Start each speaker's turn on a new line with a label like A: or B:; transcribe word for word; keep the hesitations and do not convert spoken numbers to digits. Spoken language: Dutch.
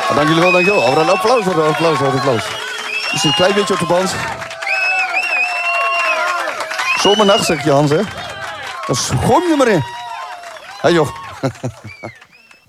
A: Ah, dank jullie wel, dank jullie wel. Oh, een applaus, een applaus, een applaus. Dus een klein beetje op de band. Zomernacht, zeg je Hans, hè? Dus gooi hem er maar in. Hé, joh.